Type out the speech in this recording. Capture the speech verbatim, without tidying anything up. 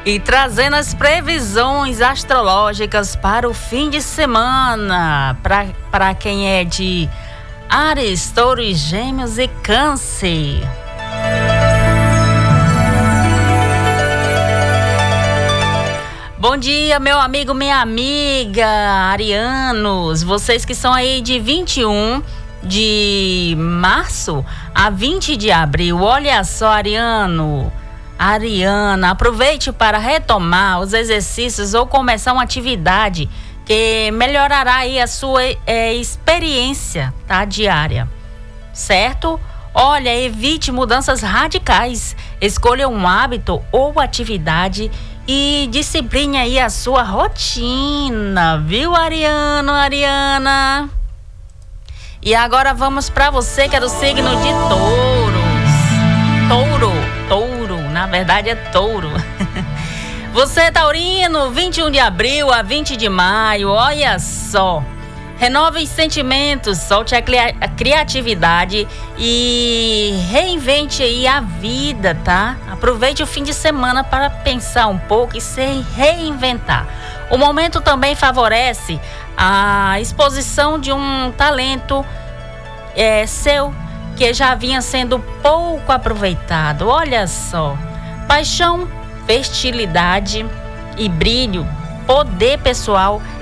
E trazendo as previsões astrológicas para o fim de semana, para quem é de Áries, Touro, Gêmeos e Câncer. Bom dia, meu amigo, minha amiga, arianos, vocês que são aí de vinte e um de março a vinte de abril. Olha só, ariano, ariana, aproveite para retomar os exercícios ou começar uma atividade que melhorará aí a sua é, experiência, tá, diária, certo? Olha, evite mudanças radicais, escolha um hábito ou atividade e discipline aí a sua rotina, viu, ariano, ariana? E agora vamos para você que é do signo de touros. Touro, touro, na verdade é touro. Você, taurino, vinte e um de abril a vinte de maio, olha só. Renove os sentimentos, solte a criatividade e reinvente aí a vida, tá? Aproveite o fim de semana para pensar um pouco e se reinventar. O momento também favorece a exposição de um talento é, seu que já vinha sendo pouco aproveitado. Olha só, paixão, fertilidade e brilho, poder pessoal